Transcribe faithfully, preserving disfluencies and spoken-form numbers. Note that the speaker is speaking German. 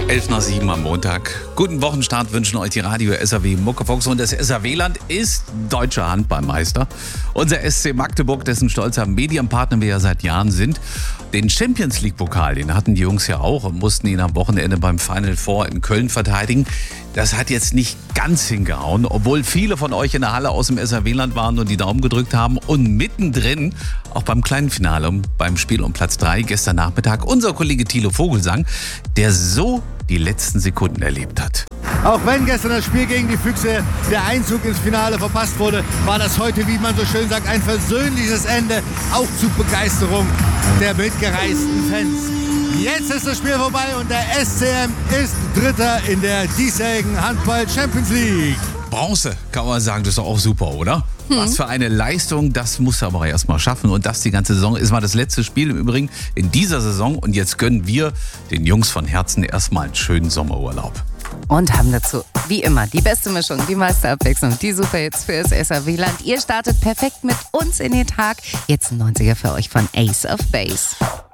elf nach sieben am Montag. Guten Wochenstart wünschen euch die Radio S R W Muckefuchs und das S R W-Land ist deutscher Handballmeister. Unser S C Magdeburg, dessen stolzer Medienpartner wir ja seit Jahren sind. Den Champions League-Pokal, den hatten die Jungs ja auch und mussten ihn am Wochenende beim Final Four in Köln verteidigen. Das hat jetzt nicht ganz hingehauen, obwohl viele von euch in der Halle aus dem S R W-Land waren und die Daumen gedrückt haben. Und mittendrin, auch beim kleinen Finale, beim Spiel um Platz drei gestern Nachmittag, unser Kollege Thilo Vogelsang, der so die letzten Sekunden erlebt hat. Auch wenn gestern das Spiel gegen die Füchse der Einzug ins Finale verpasst wurde, war das heute, wie man so schön sagt, ein versöhnliches Ende, auch zu Begeisterung der mitgereisten Fans. Jetzt ist das Spiel vorbei und der S C M ist Dritter in der diesjährigen Handball-Champions League. Bronze, kann man sagen, das ist doch auch super, oder? Hm. Was für eine Leistung, das muss er aber erst mal schaffen. Und das die ganze Saison ist mal das letzte Spiel im Übrigen in dieser Saison. Und jetzt gönnen wir den Jungs von Herzen erstmal einen schönen Sommerurlaub. Und haben dazu, wie immer, die beste Mischung, die meiste Abwechslung, die Superhits für das S R W-Land. Ihr startet perfekt mit uns in den Tag. Jetzt ein neunziger für euch von Ace of Base.